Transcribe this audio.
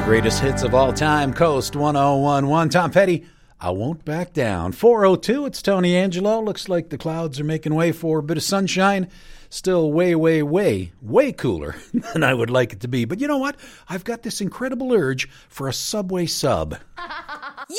Greatest hits of all time, Coast 1011. Tom Petty, I Won't Back Down. 4:02, it's Tony Angelo. Looks like the clouds are making way for a bit of sunshine. Still way cooler than I would like it to be. But you know what? I've got this incredible urge for a Subway sub.